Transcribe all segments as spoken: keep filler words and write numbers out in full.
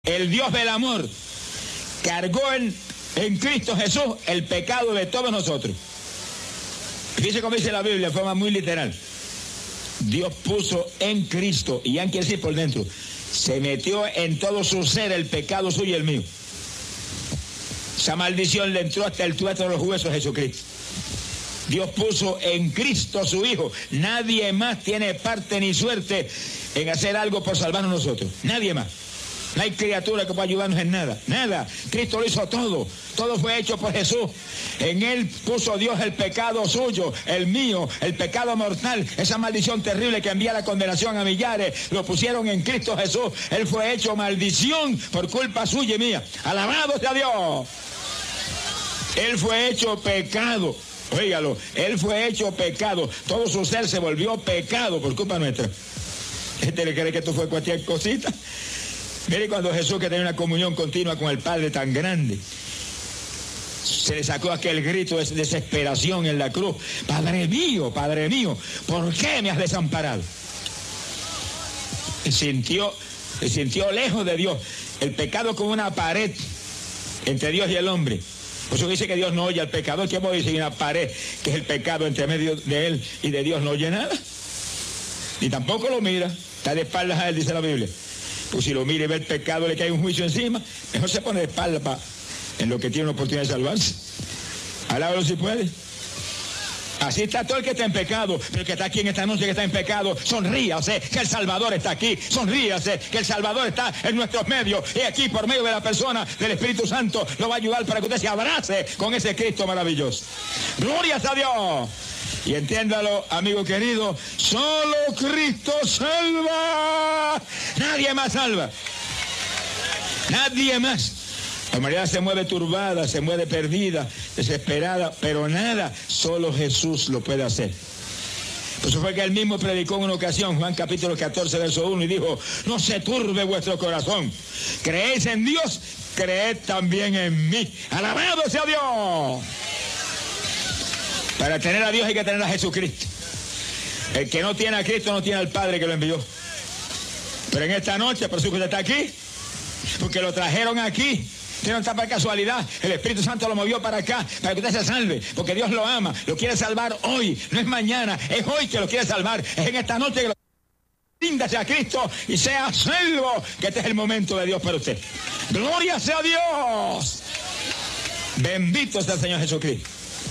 El Dios del amor cargó en, en Cristo Jesús el pecado de todos nosotros. Fíjese cómo dice la Biblia de forma muy literal. Dios puso en Cristo, y ya quiere decir por dentro, se metió en todo su ser el pecado suyo y el mío. Esa maldición le entró hasta el tuétano de los huesos a Jesucristo. Dios puso en Cristo su Hijo. Nadie más tiene parte ni suerte en hacer algo por salvarnos nosotros. Nadie más. No hay criatura que pueda ayudarnos en nada, nada. Cristo lo hizo todo, todo fue hecho por Jesús. En Él puso Dios el pecado suyo, el mío, el pecado mortal, esa maldición terrible que envía la condenación a millares, lo pusieron en Cristo Jesús. Él fue hecho maldición por culpa suya y mía. Alabado sea Dios. Él fue hecho pecado, óigalo, Él fue hecho pecado. Todo su ser se volvió pecado por culpa nuestra. ¿Este le cree que esto fue cualquier cosita? Mire, cuando Jesús, que tenía una comunión continua con el Padre tan grande, se le sacó aquel grito de desesperación en la cruz: Padre mío, Padre mío, ¿por qué me has desamparado? Se sintió, se sintió lejos de Dios, el pecado como una pared entre Dios y el hombre. Por eso dice que Dios no oye al pecador. ¿Qué puede decir una pared que es el pecado entre medio de él y de Dios? No oye nada, ni tampoco lo mira, está de espaldas a él, dice la Biblia. Pues si lo mira y ve el pecado, le cae un juicio encima, mejor se pone de espalda pa, en lo que tiene una oportunidad de salvarse. Alábalo si puede. Así está todo el que está en pecado, pero el que está aquí en esta noche que está en pecado, sonríase que el Salvador está aquí, sonríase que el Salvador está en nuestros medios, y aquí por medio de la persona del Espíritu Santo lo va a ayudar para que usted se abrace con ese Cristo maravilloso. ¡Glorias a Dios! Y entiéndalo, amigo querido, solo Cristo salva. Nadie más salva. Nadie más. La humanidad se mueve turbada, se mueve perdida, desesperada, pero nada, solo Jesús lo puede hacer. Por eso fue que él mismo predicó en una ocasión, Juan capítulo catorce, verso uno, y dijo: no se turbe vuestro corazón. Creéis en Dios, creed también en mí. ¡Alabado sea Dios! Para tener a Dios hay que tener a Jesucristo. El que no tiene a Cristo no tiene al Padre que lo envió. Pero en esta noche, por eso que usted está aquí, porque lo trajeron aquí. Usted no está por casualidad. El Espíritu Santo lo movió para acá, para que usted se salve, porque Dios lo ama, lo quiere salvar hoy, no es mañana, es hoy que lo quiere salvar, es en esta noche que lo ríndase a Cristo y sea salvo, que este es el momento de Dios para usted. ¡Gloria sea a Dios! Bendito sea el Señor Jesucristo.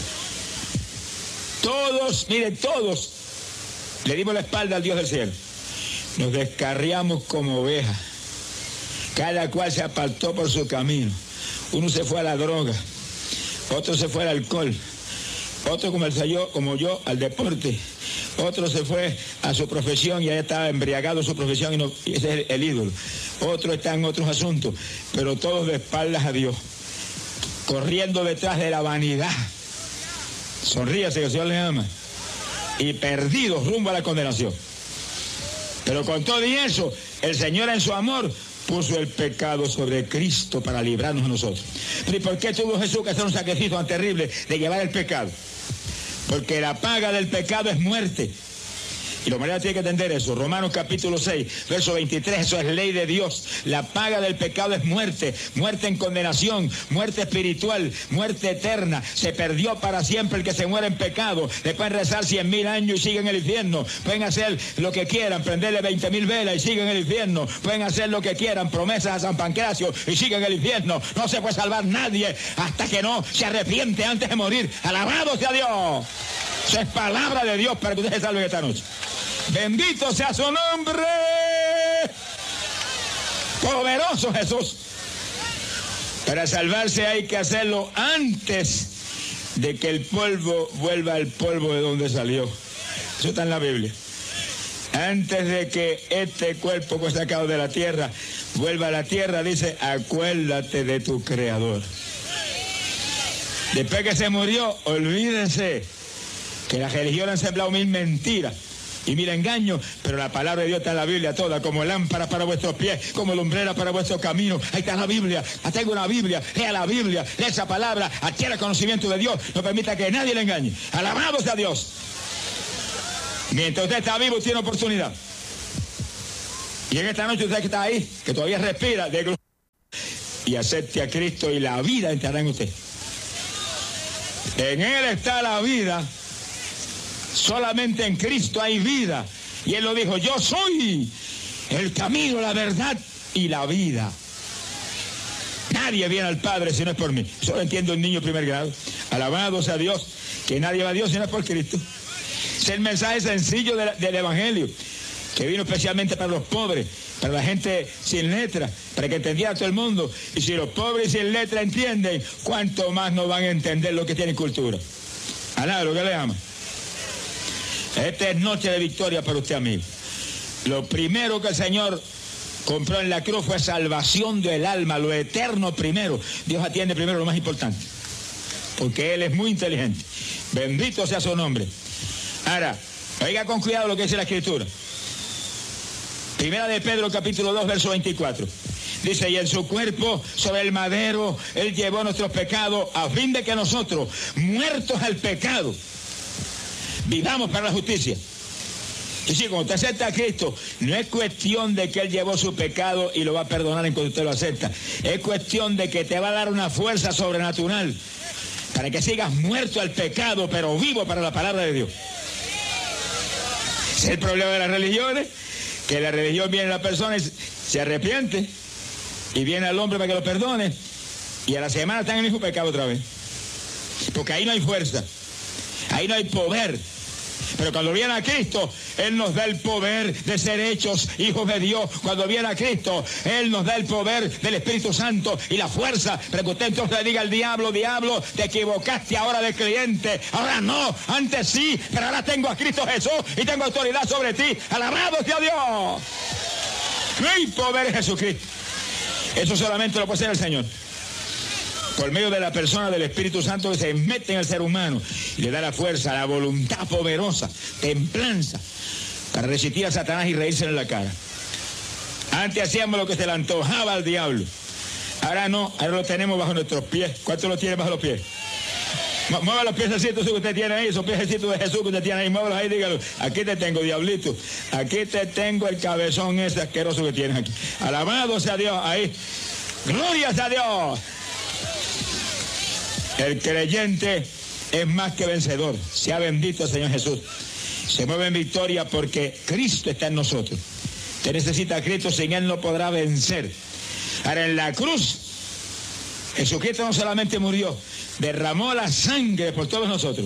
Todos, miren, todos le dimos la espalda al Dios del cielo. Nos descarriamos como ovejas. Cada cual se apartó por su camino. Uno se fue a la droga, otro se fue al alcohol, otro como, el yo, como yo al deporte, otro se fue a su profesión y ahí estaba embriagado su profesión y, no, y ese es el, el ídolo. Otro está en otros asuntos, pero todos de espaldas a Dios, corriendo detrás de la vanidad. Sonríase que el Señor le ama. Y perdidos rumbo a la condenación. Pero con todo y eso, el Señor en su amor puso el pecado sobre Cristo para librarnos a nosotros. Pero ¿y por qué tuvo Jesús que hacer un sacrificio tan terrible de llevar el pecado? Porque la paga del pecado es muerte. Y la humanidad tiene que entender eso. Romanos capítulo seis, verso veintitrés, eso es ley de Dios. La paga del pecado es muerte, muerte en condenación, muerte espiritual, muerte eterna. Se perdió para siempre el que se muere en pecado. Le pueden rezar cien mil años y siguen en el infierno. Pueden hacer lo que quieran, prenderle veinte mil velas y siguen en el infierno. Pueden hacer lo que quieran, promesas a San Pancracio y siguen en el infierno. No se puede salvar nadie hasta que no se arrepiente antes de morir. ¡Alabado sea Dios! Eso es palabra de Dios para que usted se salve esta noche. Bendito sea su nombre. Poderoso Jesús. Para salvarse hay que hacerlo antes de que el polvo vuelva al polvo de donde salió. Eso está en la Biblia. Antes de que este cuerpo que fue sacado de la tierra vuelva a la tierra, dice: acuérdate de tu Creador. Después que se murió, olvídense que la religión ha sembrado mil mentiras y mil engaños, pero la palabra de Dios está en la Biblia toda, como lámpara para vuestros pies, como lumbrera para vuestros caminos. Ahí está la Biblia. Tengo una Biblia, lea la Biblia, lea esa palabra, adquiera conocimiento de Dios, no permita que nadie le engañe. Alabado sea Dios. Mientras usted está vivo, tiene oportunidad. Y en esta noche usted que está ahí, que todavía respira, de y acepte a Cristo y la vida entrará en usted. En Él está la vida. Solamente en Cristo hay vida. Y Él lo dijo, yo soy el camino, la verdad y la vida. Nadie viene al Padre si no es por mí. Eso lo entiende un niño de primer grado. Alabado sea Dios, que nadie va a Dios si no es por Cristo. Es el mensaje sencillo del, del Evangelio, que vino especialmente para los pobres, para la gente sin letra, para que entendiera todo el mundo. Y si los pobres sin letra entienden, ¿cuánto más no van a entender lo que tienen cultura? Alá, lo que le ama. Esta es noche de victoria para usted, amigo. Lo primero que el Señor compró en la cruz fue salvación del alma, lo eterno primero. Dios atiende primero lo más importante, porque Él es muy inteligente. Bendito sea su nombre. Ahora, oiga con cuidado lo que dice la Escritura. Primera de Pedro, capítulo dos, verso veinticuatro. Dice, y en su cuerpo sobre el madero Él llevó nuestros pecados, a fin de que nosotros, muertos al pecado, vivamos para la justicia. Y sí, cuando usted acepta a Cristo, no es cuestión de que Él llevó su pecado y lo va a perdonar en cuanto usted lo acepta. Es cuestión de que te va a dar una fuerza sobrenatural para que sigas muerto al pecado, pero vivo para la palabra de Dios. Es el problema de las religiones, que la religión viene a la persona y se arrepiente, y viene al hombre para que lo perdone, y a la semana está en el mismo pecado otra vez. Porque ahí no hay fuerza, ahí no hay poder. Pero cuando viene a Cristo, Él nos da el poder de ser hechos hijos de Dios. Cuando viene a Cristo, Él nos da el poder del Espíritu Santo y la fuerza para que usted entonces le diga al diablo, diablo, te equivocaste ahora de creyente. Ahora no, antes sí, pero ahora tengo a Cristo Jesús y tengo autoridad sobre ti. Alabado sea Dios. No hay poder en Jesucristo. Eso solamente lo puede hacer el Señor, por medio de la persona del Espíritu Santo que se mete en el ser humano y le da la fuerza, la voluntad poderosa, templanza, para resistir a Satanás y reírse en la cara. Antes hacíamos lo que se le antojaba al diablo. Ahora no, ahora lo tenemos bajo nuestros pies. ¿Cuánto lo tiene bajo los pies? Mueva los piececitos que usted tiene ahí, esos piececitos de Jesús que usted tiene ahí, muévalos ahí, dígalo. Aquí te tengo, diablito. Aquí te tengo el cabezón ese asqueroso que tienes aquí. Alabado sea Dios, ahí. Gloria a Dios. El creyente es más que vencedor. Sea bendito el Señor Jesús. Se mueve en victoria porque Cristo está en nosotros. Usted necesita a Cristo, sin Él no podrá vencer. Ahora, en la cruz, Jesucristo no solamente murió, derramó la sangre por todos nosotros.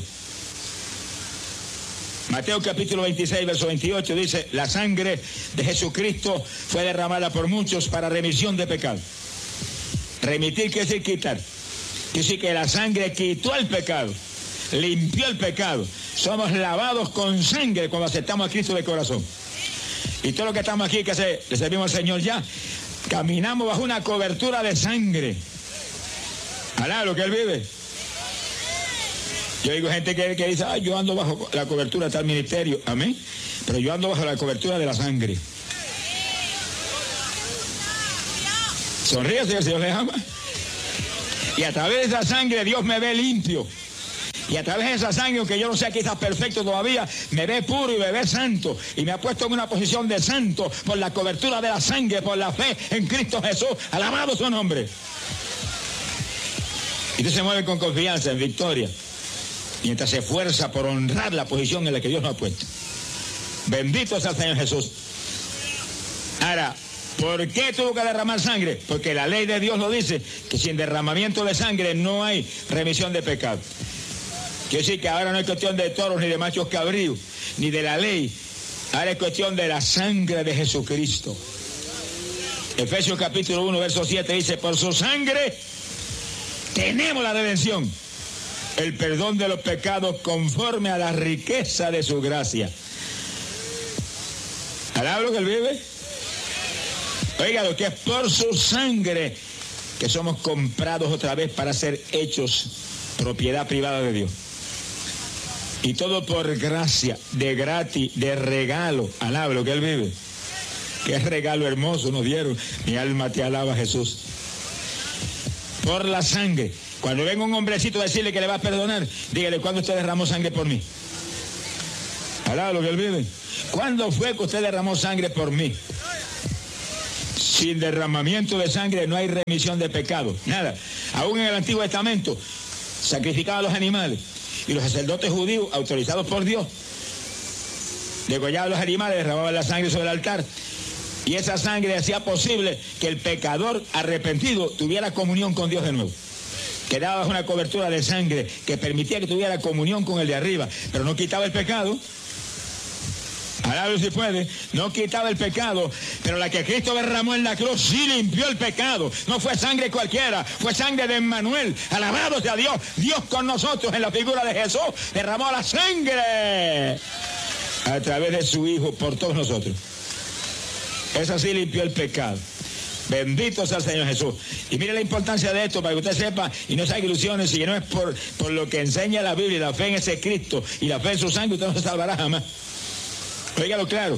Mateo capítulo veintiséis, verso veintiocho dice, la sangre de Jesucristo fue derramada por muchos para remisión de pecado. Remitir quiere decir quitar. Quiere decir que la sangre quitó el pecado, limpió el pecado. Somos lavados con sangre cuando aceptamos a Cristo de corazón. Y todo lo que estamos aquí, que se, le servimos al Señor ya, caminamos bajo una cobertura de sangre. Alá, lo que Él vive. Yo digo gente que, que dice, ah, yo ando bajo la cobertura de tal ministerio. Amén. Pero yo ando bajo la cobertura de la sangre. Sonríe, si el Señor le ama. Y a través de esa sangre Dios me ve limpio. Y a través de esa sangre, aunque yo no sé que está perfecto todavía, me ve puro y me ve santo. Y me ha puesto en una posición de santo por la cobertura de la sangre, por la fe en Cristo Jesús. Alabado su nombre. Y usted se mueve con confianza, en victoria, mientras se esfuerza por honrar la posición en la que Dios nos ha puesto. Bendito sea el Señor Jesús. Ahora, ¿por qué tuvo que derramar sangre? Porque la ley de Dios lo dice, que sin derramamiento de sangre no hay remisión de pecado. Quiere decir que ahora no es cuestión de toros ni de machos cabríos, ni de la ley. Ahora es cuestión de la sangre de Jesucristo. Efesios capítulo uno, verso siete dice, por su sangre tenemos la redención, el perdón de los pecados conforme a la riqueza de su gracia. ¿Alaba lo que Él vive? Oiga, lo que es por su sangre que somos comprados otra vez para ser hechos propiedad privada de Dios. Y todo por gracia, de gratis, de regalo. Alaba lo que Él vive. Qué regalo hermoso nos dieron. Mi alma te alaba, Jesús. Por la sangre. Cuando venga un hombrecito a decirle que le va a perdonar, dígale, ¿cuándo usted derramó sangre por mí? Alaba lo que Él vive. ¿Cuándo fue que usted derramó sangre por mí? Sin derramamiento de sangre no hay remisión de pecado, nada. Aún en el Antiguo Testamento sacrificaban los animales y los sacerdotes judíos, autorizados por Dios, degollaban los animales, derramaban la sangre sobre el altar, y esa sangre hacía posible que el pecador arrepentido tuviera comunión con Dios de nuevo. Quedaba bajo una cobertura de sangre que permitía que tuviera comunión con el de arriba, pero no quitaba el pecado. Alabado si puede, no quitaba el pecado, pero la que Cristo derramó en la cruz sí limpió el pecado. No fue sangre cualquiera, fue sangre de Emmanuel. Alabado sea Dios, Dios con nosotros en la figura de Jesús derramó la sangre a través de su Hijo por todos nosotros. Esa sí limpió el pecado. Bendito sea el Señor Jesús. Y mire la importancia de esto para que usted sepa y no se haga ilusiones, y que no es por, por lo que enseña la Biblia y la fe en ese Cristo y la fe en su sangre, usted no se salvará jamás. Óigalo claro.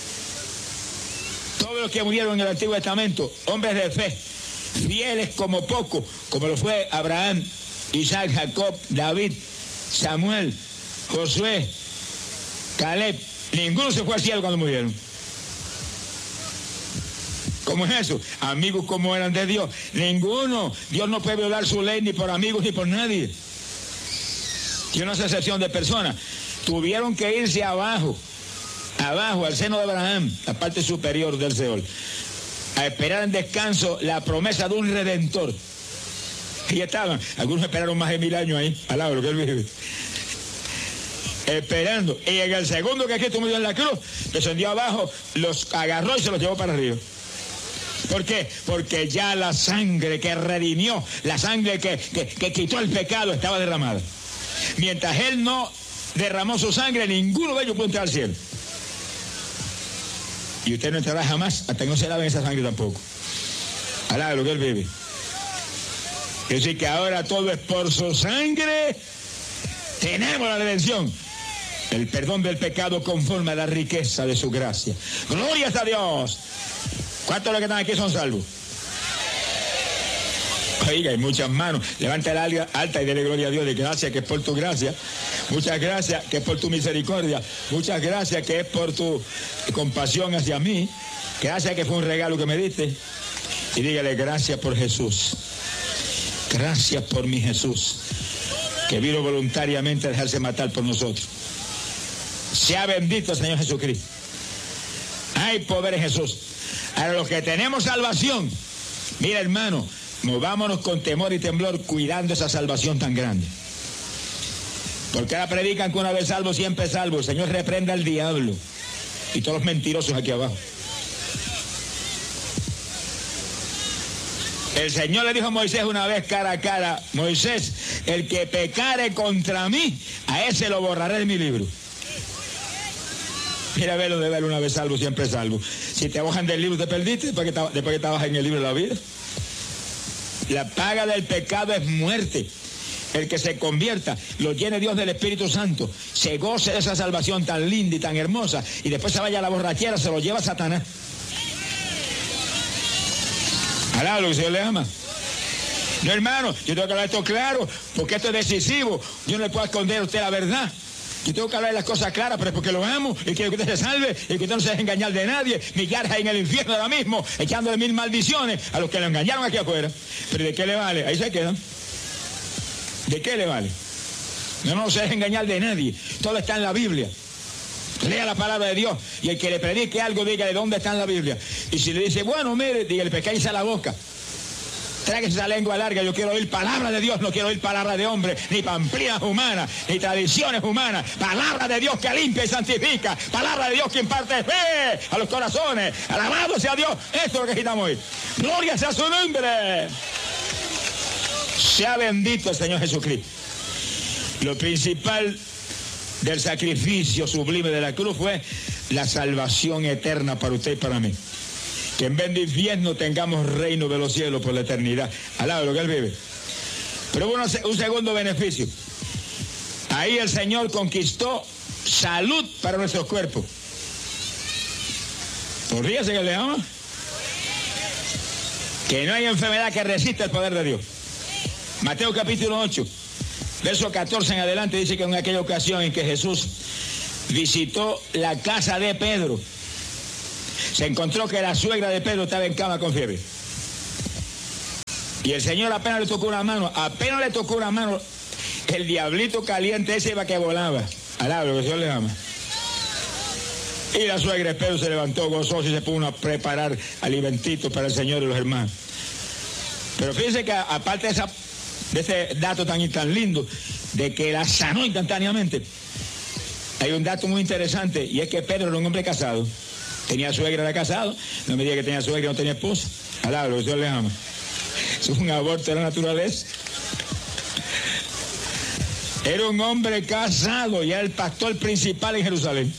Todos los que murieron en el Antiguo Testamento, hombres de fe, fieles como poco, como lo fue Abraham, Isaac, Jacob, David, Samuel, Josué, Caleb, ninguno se fue al cielo cuando murieron. ¿Cómo es eso? Amigos como eran de Dios. Ninguno. Dios no puede violar su ley ni por amigos ni por nadie. Y una excepción de personas. Tuvieron que irse abajo, abajo, al seno de Abraham, la parte superior del Seol, a esperar en descanso la promesa de un redentor. Y estaban, algunos esperaron más de mil años ahí, al lado de lo que él vive. Esperando. Y en el segundo que Cristo murió en la cruz, descendió abajo, los agarró y se los llevó para arriba. ¿Por qué? Porque ya la sangre que redimió, la sangre que, que, que quitó el pecado estaba derramada. Mientras Él no derramó su sangre, ninguno de ellos puede entrar al cielo. Y usted no entrará jamás hasta que no se lave esa sangre tampoco. Alá, lo que Él vive. Es decir, que ahora todo es por su sangre. Tenemos la redención, el perdón del pecado conforme a la riqueza de su gracia. ¡Glorias a Dios! ¿Cuántos de los que están aquí son salvos? Oiga, hay muchas manos. Levanta la alta y dele gloria a Dios. De gracias que es por tu gracia. Muchas gracias que es por tu misericordia. Muchas gracias que es por tu compasión hacia mí. Gracias que fue un regalo que me diste. Y dígale gracias por Jesús. Gracias por mi Jesús, que vino voluntariamente a dejarse matar por nosotros. Sea bendito el Señor Jesucristo. Hay poder en Jesús. Ahora los que tenemos salvación, mira hermano, movámonos con temor y temblor cuidando esa salvación tan grande. Porque ahora predican que una vez salvo, siempre salvo. El Señor reprenda al diablo y todos los mentirosos aquí abajo. El Señor le dijo a Moisés una vez cara a cara: Moisés, el que pecare contra mí, a ese lo borraré de mi libro. Mira, verlo de ver una vez salvo, siempre salvo. Si te bajan del libro, te perdiste después que, te, después que estabas en el libro de la vida. La paga del pecado es muerte. El que se convierta, lo llene Dios del Espíritu Santo, se goce de esa salvación tan linda y tan hermosa, y después se vaya a la borrachera, se lo lleva Satanás. Alá, lo que el Señor le ama. No, hermano, yo tengo que hablar esto claro, porque esto es decisivo. Yo no le puedo esconder a usted la verdad. Yo tengo que hablar de las cosas claras, pero es porque lo amo y quiero que usted se salve y que usted no se deje engañar de nadie. Millar ahí en el infierno ahora mismo, echándole mil maldiciones a los que lo engañaron aquí afuera. Pero ¿de qué le vale? Ahí se quedan. ¿De qué le vale? No, no se deje engañar de nadie. Todo está en la Biblia. Lea la palabra de Dios y el que le predique algo, dígale dónde está en la Biblia. Y si le dice, bueno, mire, dígale, pescáis a la boca. Tráguese esa lengua larga. Yo quiero oír palabra de Dios, no quiero oír palabra de hombre, ni pamplinas humanas, ni tradiciones humanas. Palabra de Dios que limpia y santifica. Palabra de Dios que imparte fe a los corazones. Alabado sea Dios. Esto es lo que necesitamos oír. Gloria sea su nombre. Sea bendito el Señor Jesucristo. Lo principal del sacrificio sublime de la cruz fue la salvación eterna para usted y para mí. Que en vez de infierno tengamos reino de los cielos por la eternidad. Al lado de lo que Él vive. Pero hubo un segundo beneficio. Ahí el Señor conquistó salud para nuestros cuerpos. ¿Podríase que le ama? Que no hay enfermedad que resista el poder de Dios. Mateo capítulo ocho, verso catorce en adelante, dice que en aquella ocasión en que Jesús visitó la casa de Pedro, se encontró que la suegra de Pedro estaba en cama con fiebre. Y el Señor apenas le tocó una mano, apenas le tocó una mano, el diablito caliente ese iba que volaba. Alaba lo que el Señor le ama. Y la suegra de Pedro se levantó gozosa y se puso a preparar alimentito para el Señor y los hermanos. Pero fíjense que aparte de, esa, de ese dato tan, tan lindo, de que la sanó instantáneamente, hay un dato muy interesante, y es que Pedro era un hombre casado. Tenía suegra, era casado. No me diga que tenía suegra y no tenía esposa. Alaba lo que el Señor le ama. Es un aborto de la naturaleza. Era un hombre casado y era el pastor principal en Jerusalén.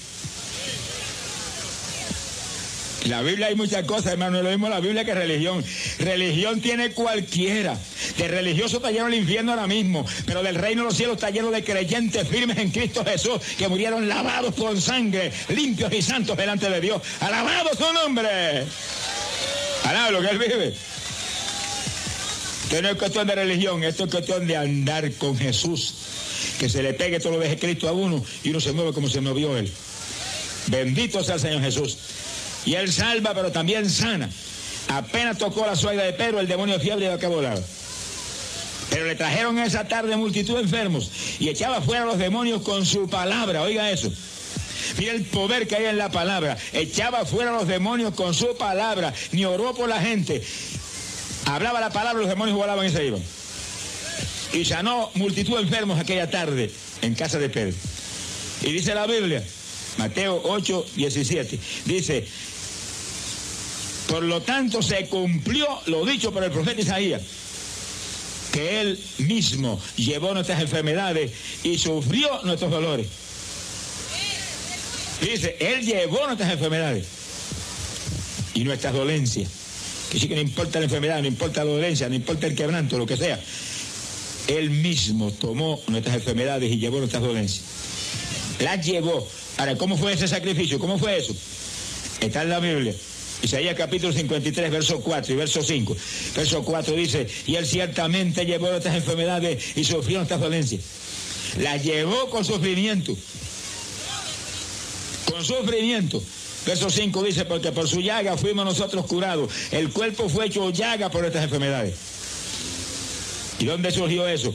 En la Biblia hay muchas cosas, hermano, lo mismo la Biblia que religión. Religión tiene cualquiera. De religioso está lleno el infierno ahora mismo, pero del reino de los cielos está lleno de creyentes firmes en Cristo Jesús, que murieron lavados con sangre, limpios y santos delante de Dios. ¡Alabado su nombre! Alaba lo que Él vive. Esto no es cuestión de religión, esto es cuestión de andar con Jesús. Que se le pegue todo lo de Cristo a uno y uno se mueve como se movió Él. Bendito sea el Señor Jesús. Y Él salva, pero también sana. Apenas tocó la suegra de Pedro, el demonio de fiebre iba que volaba. Pero le trajeron esa tarde multitud de enfermos y echaba fuera a los demonios con su palabra. Oiga eso. Mira el poder que hay en la palabra. Echaba fuera a los demonios con su palabra. Ni oró por la gente. Hablaba la palabra, los demonios volaban y se iban. Y sanó multitud de enfermos aquella tarde en casa de Pedro. Y dice la Biblia, Mateo ocho, diecisiete, dice: por lo tanto se cumplió lo dicho por el profeta Isaías, que Él mismo llevó nuestras enfermedades y sufrió nuestros dolores. Dice, Él llevó nuestras enfermedades y nuestras dolencias. Que sí que no importa la enfermedad, no importa la dolencia, no importa el quebranto, lo que sea. Él mismo tomó nuestras enfermedades y llevó nuestras dolencias. Las llevó. Ahora, ¿cómo fue ese sacrificio? ¿Cómo fue eso? Está en la Biblia. Isaías capítulo cincuenta y tres, verso cuatro y verso cinco. Verso cuatro dice, y Él ciertamente llevó nuestras enfermedades y sufrió nuestras dolencias. Las llevó con sufrimiento. Con sufrimiento. Verso cinco dice, porque por su llaga fuimos nosotros curados. El cuerpo fue hecho llaga por nuestras enfermedades. ¿Y dónde surgió eso?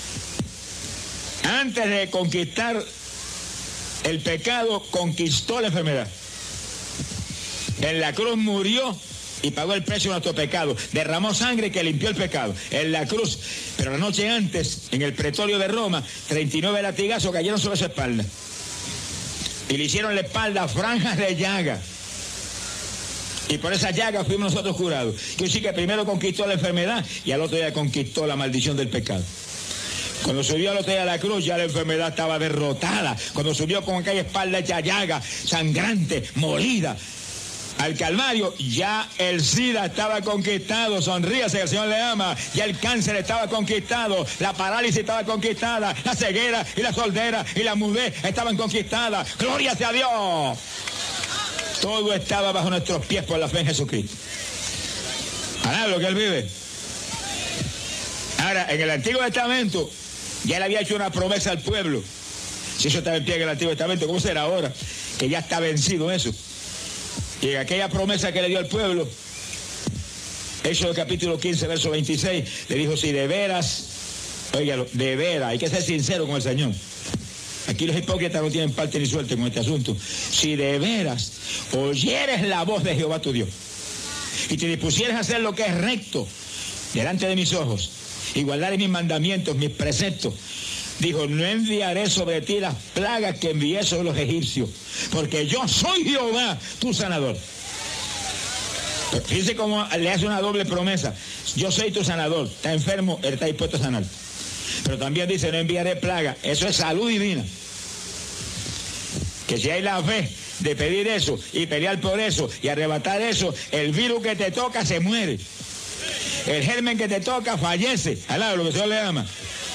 Antes de conquistar el pecado, conquistó la enfermedad. En la cruz murió y pagó el precio de nuestro pecado. Derramó sangre que limpió el pecado. En la cruz. Pero la noche antes, en el pretorio de Roma, treinta y nueve latigazos cayeron sobre su espalda. Y le hicieron la espalda franjas de llaga. Y por esa llaga fuimos nosotros curados. Quiere decir que primero conquistó la enfermedad y al otro día conquistó la maldición del pecado. Cuando subió al otro día a la cruz, ya la enfermedad estaba derrotada. Cuando subió con aquella espalda hecha llaga, sangrante, molida, al Calvario, ya el SIDA estaba conquistado. Sonríase, el Señor le ama. Ya el cáncer estaba conquistado, la parálisis estaba conquistada, la ceguera y la sordera y la mudez estaban conquistadas. ¡Gloria sea a Dios! Todo estaba bajo nuestros pies por la fe en Jesucristo. Ahora lo que Él vive. Ahora, en el Antiguo Testamento, ya Él había hecho una promesa al pueblo. Si eso estaba en pie en el Antiguo Testamento, ¿cómo será ahora? Que ya está vencido eso. Y en aquella promesa que le dio al pueblo, Éxodo capítulo quince, verso veintiséis, le dijo, si de veras, óigalo, de veras, hay que ser sincero con el Señor. Aquí los hipócritas no tienen parte ni suerte con este asunto. Si de veras oyeres la voz de Jehová tu Dios y te dispusieres a hacer lo que es recto delante de mis ojos y guardar mis mandamientos, mis preceptos, dijo, no enviaré sobre ti las plagas que envié sobre los egipcios, porque yo soy Jehová, tu sanador. Fíjense cómo le hace una doble promesa. Yo soy tu sanador. Está enfermo, Él está dispuesto a sanar. Pero también dice, no enviaré plaga. Eso es salud divina. Que si hay la fe de pedir eso y pelear por eso y arrebatar eso, el virus que te toca se muere. El germen que te toca fallece. Alá, lo que Dios le ama.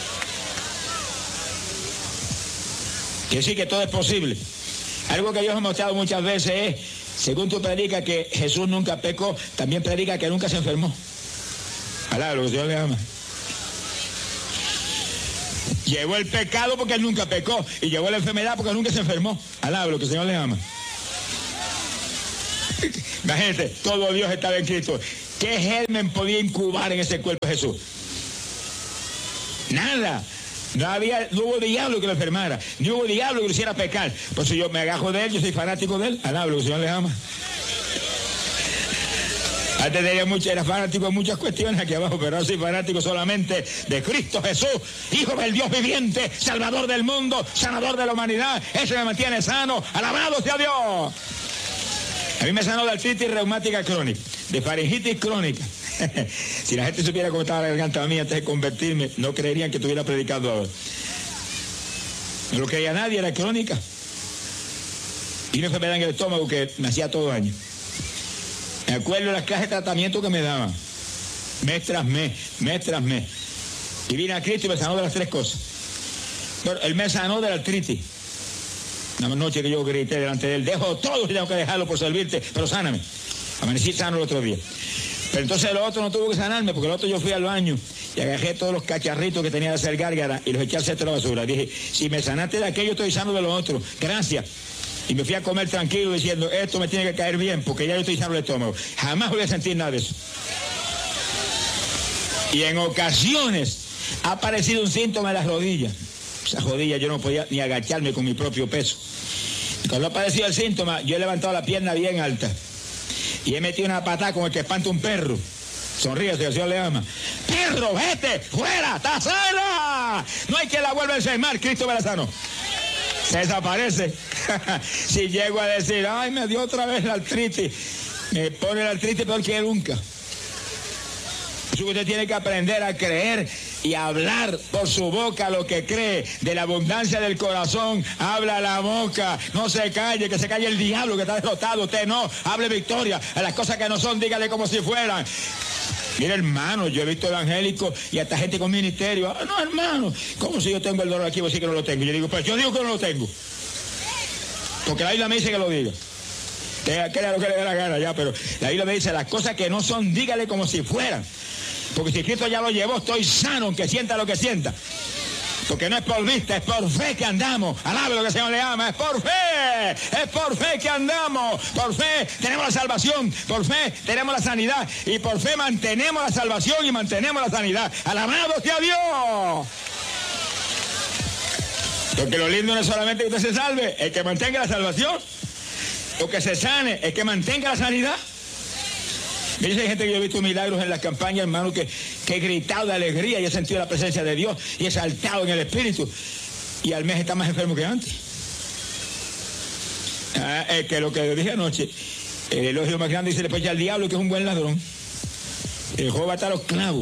Que sí, que todo es posible. Algo que yo he mostrado muchas veces es, según tú predicas que Jesús nunca pecó, también predica que nunca se enfermó. Alá, lo que Dios le ama. Llevó el pecado porque Él nunca pecó y llevó la enfermedad porque nunca se enfermó. Alá, lo que el Señor le ama. Imagínate, todo Dios estaba en Cristo. ¿Qué germen podía incubar en ese cuerpo de Jesús? Nada. No había, no hubo diablo que lo enfermara, ni hubo diablo que lo hiciera pecar. Por eso yo me agajo de él, yo soy fanático de él. Alablo, el Señor le ama. Antes tenía mucho, era fanático de muchas cuestiones aquí abajo, pero ahora soy fanático solamente de Cristo Jesús, Hijo del Dios viviente, Salvador del mundo, sanador de la humanidad. Ese me mantiene sano. Alabado sea Dios. A mí me sanó de artritis reumática crónica, de faringitis crónica. Si la gente supiera cómo estaba la garganta mía antes de convertirme, no creerían que estuviera predicando ahora. No lo creía nadie, era crónica. Y una enfermedad en el estómago que me hacía todo daño. Me acuerdo de las clases de tratamiento que me daban, mes tras mes, mes tras mes. Y vine a Cristo y me sanó de las tres cosas. Pero él me sanó de la artritis. Una noche que yo grité delante de él, dejo todo y tengo que dejarlo por servirte, pero sáname. Amanecí sano el otro día. Pero entonces lo otro no tuvo que sanarme, porque el otro yo fui al baño y agarré todos los cacharritos que tenía de hacer gárgara y los eché al centro de la basura. Dije, si me sanaste de aquello, estoy sano de lo otro. Gracias. Y me fui a comer tranquilo diciendo, esto me tiene que caer bien, porque ya yo estoy sano del estómago. Jamás voy a sentir nada de eso. Y en ocasiones ha aparecido un síntoma en las rodillas. Esas rodillas yo no podía ni agacharme con mi propio peso. Y cuando ha aparecido el síntoma, yo he levantado la pierna bien alta. Y he metido una patada como el que espanta un perro. Sonríe, si el Señor le ama. ¡Perro, vete! ¡Fuera! ¡Está sana! No hay quien la vuelva a enfermar. Cristo me la sanó. Se desaparece. Si llego a decir, ay, me dio otra vez la artritis, me pone la artritis peor que nunca. Por eso usted tiene que aprender a creer y hablar por su boca lo que cree. De la abundancia del corazón habla la boca. No se calle, que se calle el diablo que está derrotado. Usted no, hable victoria. A las cosas que no son, dígale como si fueran. Mira, hermano, yo he visto evangélicos y hasta gente con ministerio. Ah, no, hermano, ¿cómo si yo tengo el dolor aquí? Voy a decir que no lo tengo. Yo digo, pues yo digo que no lo tengo. Porque la Biblia me dice que lo diga. Que, que era lo que le dé la gana ya, pero la Biblia me dice, las cosas que no son, dígale como si fueran. Porque si Cristo ya lo llevó, estoy sano, aunque sienta lo que sienta. Porque no es por vista, es por fe que andamos. Alabe lo que el Señor le ama, es por fe. Es por fe que andamos. Por fe tenemos la salvación. Por fe tenemos la sanidad. Y por fe mantenemos la salvación y mantenemos la sanidad. Alabado sea Dios. Porque lo lindo no es solamente que usted se salve, el que mantenga la salvación. O que se sane, el que mantenga la sanidad. Mire, hay gente que yo he visto milagros en las campañas, hermano, que, que he gritado de alegría y he sentido la presencia de Dios y he saltado en el Espíritu. Y al mes está más enfermo que antes. Ah, es que lo que dije anoche, el elogio más grande dice después ya al diablo que es un buen ladrón. El juego va a estar a los clavos.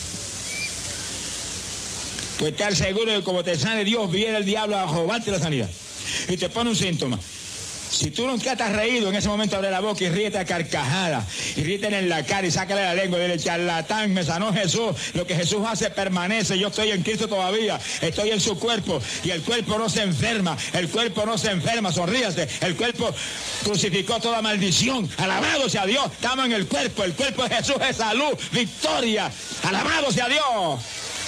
Pues estar seguro de que como te sane Dios, viene el diablo a robarte la sanidad. Y te pone un síntoma. Si tú nunca te has reído, en ese momento abre la boca y ríete a carcajada, y ríete en la cara y sácale la lengua y dile, charlatán, me sanó Jesús, lo que Jesús hace permanece, yo estoy en Cristo todavía, estoy en su cuerpo, y el cuerpo no se enferma, el cuerpo no se enferma, sonríase, el cuerpo crucificó toda maldición, alabado sea Dios, estamos en el cuerpo, el cuerpo de Jesús es salud, victoria, alabado sea Dios.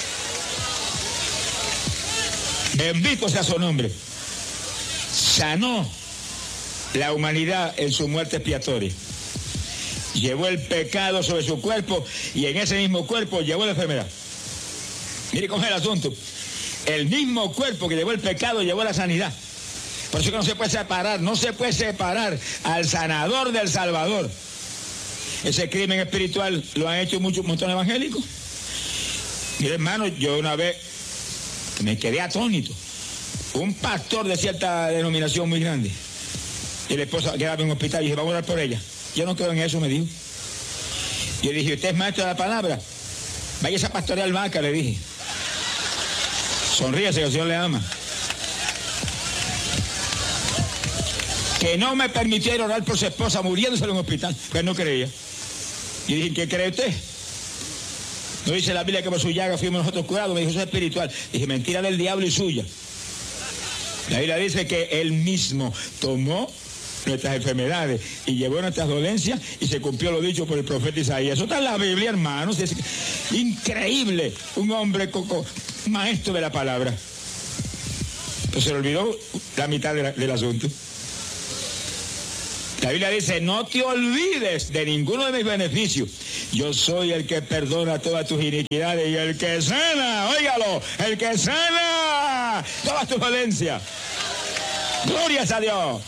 Bendito sea su nombre. Sanó la humanidad en su muerte expiatoria. Llevó el pecado sobre su cuerpo y en ese mismo cuerpo llevó la enfermedad. Mire cómo es el asunto. El mismo cuerpo que llevó el pecado llevó la sanidad. Por eso que no se puede separar, no se puede separar al sanador del Salvador. Ese crimen espiritual lo han hecho muchos montones evangélicos. Mire, hermano, yo una vez me quedé atónito. Un pastor de cierta denominación muy grande. Y la esposa quedaba en un hospital y dije, vamos a orar por ella. Yo no creo en eso, me dijo. Yo dije, ¿usted es maestro de la palabra? Vaya a pastorear vaca, le dije. Sonríase, que el Señor le ama. Que no me permitiera orar por su esposa muriéndose en un hospital, pues no creía. Y dije, ¿qué cree usted? No dice la Biblia que por su llaga fuimos nosotros curados. Me dijo, eso es espiritual. Dije, mentira del diablo y suya. La Biblia dice que él mismo tomó nuestras enfermedades y llevó nuestras dolencias y se cumplió lo dicho por el profeta Isaías. Eso está en la Biblia, hermanos. Es increíble. Un hombre coco, maestro de la palabra. Pero se le olvidó la mitad de la, del asunto. La Biblia dice, no te olvides de ninguno de mis beneficios. Yo soy el que perdona todas tus iniquidades y el que sana, óigalo, el que sana todas tus dolencias. Glorias a Dios.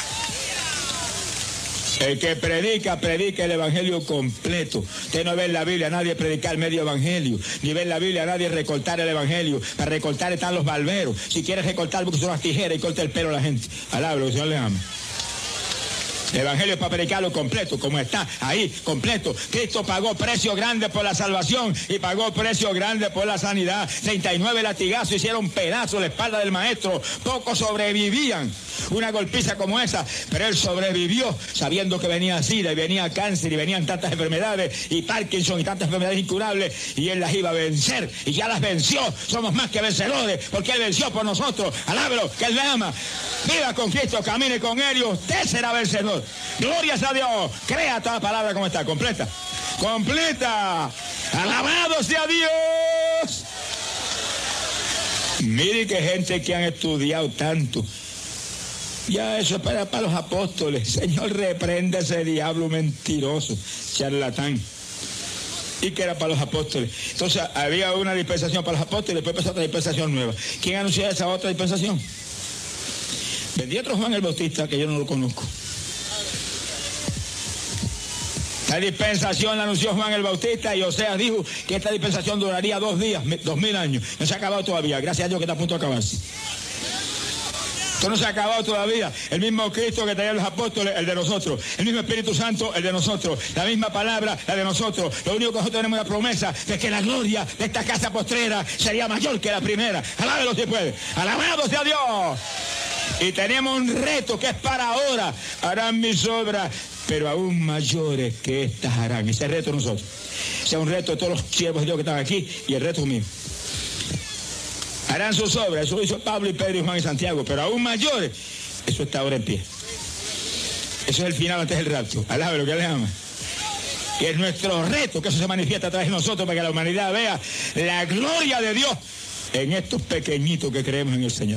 El que predica, predica el evangelio completo. Usted no ve en la Biblia a nadie predicar medio evangelio, ni ve en la Biblia a nadie recortar el evangelio. Para recortar están los barberos. Si quieres recortar, busca unas tijeras y corta el pelo a la gente. Alabro, que el Señor le ama. El evangelio es para predicarlo completo, como está ahí, completo. Cristo pagó precio grande por la salvación y pagó precio grande por la sanidad. treinta y nueve latigazos hicieron pedazos la espalda del maestro. Pocos sobrevivían una golpiza como esa, pero él sobrevivió sabiendo que venía SIDA y venía cáncer y venían tantas enfermedades y Parkinson y tantas enfermedades incurables, y él las iba a vencer y ya las venció. Somos más que vencedores porque él venció por nosotros. Alábelo, que él le ama. Viva con Cristo, camine con él y usted será vencedor. Glorias a Dios. Crea toda palabra como está, completa. Completa. Alabado sea Dios. Mire que gente que han estudiado tanto. Ya eso es para, para los apóstoles. Señor, reprende ese diablo mentiroso, charlatán. Y que era para los apóstoles. Entonces había una dispensación para los apóstoles, después empezó otra dispensación nueva. ¿Quién anunció esa otra dispensación? Vendía otro Juan el Bautista, que yo no lo conozco. La dispensación la anunció Juan el Bautista y Oseas dijo que esta dispensación duraría dos días, dos mil años. No se ha acabado todavía, gracias a Dios que está a punto de acabarse. Esto no se ha acabado todavía. El mismo Cristo que traían los apóstoles, el de nosotros. El mismo Espíritu Santo, el de nosotros. La misma palabra, la de nosotros. Lo único que nosotros tenemos es la promesa de que la gloria de esta casa postrera sería mayor que la primera. Alábelo si puede. Alabado sea Dios. Y tenemos un reto que es para ahora. Harán mis obras, pero aún mayores que estas harán. Ese reto nosotros. Ese es un reto de todos los siervos de Dios que están aquí y el reto mío. Harán sus obras, eso lo hizo Pablo y Pedro y Juan y Santiago, pero aún mayores, eso está ahora en pie. Eso es el final antes del rapto. Alábelo que le ama. Y es nuestro reto que eso se manifiesta a través de nosotros para que la humanidad vea la gloria de Dios en estos pequeñitos que creemos en el Señor.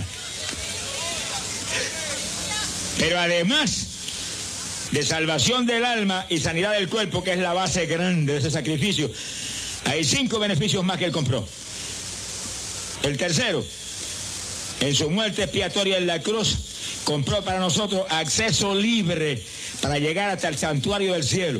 Pero además de salvación del alma y sanidad del cuerpo, que es la base grande de ese sacrificio, hay cinco beneficios más que él compró. El tercero, en su muerte expiatoria en la cruz, compró para nosotros acceso libre para llegar hasta el santuario del cielo.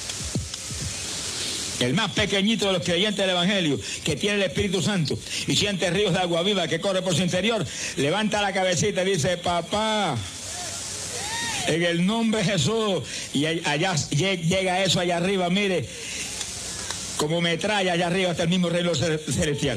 El más pequeñito de los creyentes del Evangelio, que tiene el Espíritu Santo y siente ríos de agua viva que corre por su interior, levanta la cabecita y dice, papá, en el nombre de Jesús, y allá llega eso allá arriba, mire, como metralla allá arriba hasta el mismo reino celestial.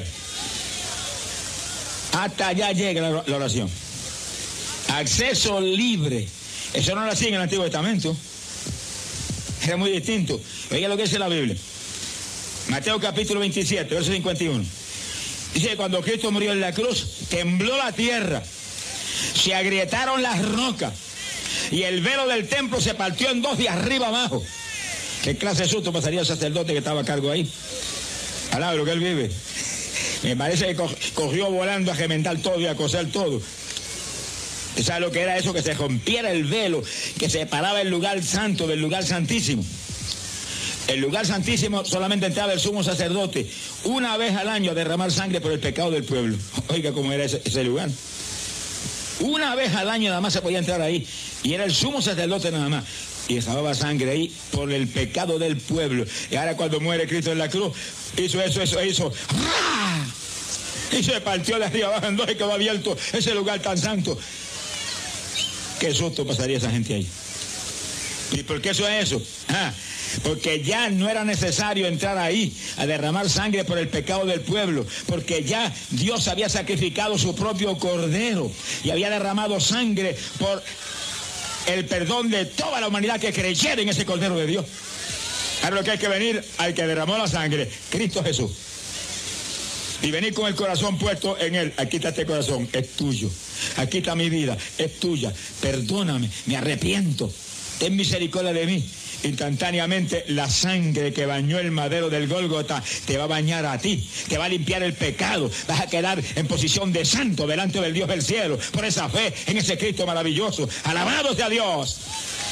Hasta allá llega la, la oración. Acceso libre. Eso no era así en el Antiguo Testamento. Era muy distinto. Oiga lo que dice la Biblia. Mateo capítulo veintisiete, verso cincuenta y uno. Dice que cuando Cristo murió en la cruz, tembló la tierra, se agrietaron las rocas y el velo del templo se partió en dos de arriba abajo. ¿Qué clase de susto pasaría el sacerdote que estaba a cargo ahí? Alaba lo que él vive. Me parece que cogió volando a gemendar todo y a coser todo. ¿Sabes lo que era eso? Que se rompiera el velo que separaba el lugar santo del lugar santísimo. El lugar santísimo solamente entraba el sumo sacerdote una vez al año a derramar sangre por el pecado del pueblo. Oiga cómo era ese, ese lugar. Una vez al año nada más se podía entrar ahí. Y era el sumo sacerdote nada más. Y derramaba sangre ahí por el pecado del pueblo. Y ahora cuando muere Cristo en la cruz, hizo eso, eso, hizo. ¡Ah! Y se partió de arriba abajo en dos y quedó abierto ese lugar tan santo. ¿Qué susto pasaría esa gente ahí? ¿Y por qué eso es eso? Ah, porque ya no era necesario entrar ahí a derramar sangre por el pecado del pueblo, porque ya Dios había sacrificado su propio cordero y había derramado sangre por el perdón de toda la humanidad que creyera en ese cordero de Dios. Ahora lo que hay que venir al que derramó la sangre, Cristo Jesús. Y venir con el corazón puesto en él. Aquí está este corazón, es tuyo. Aquí está mi vida, es tuya. Perdóname, me arrepiento. Ten misericordia de mí. Instantáneamente la sangre que bañó el madero del Gólgota te va a bañar a ti, te va a limpiar el pecado, vas a quedar en posición de santo delante del Dios del cielo, por esa fe en ese Cristo maravilloso. Alabado sea Dios.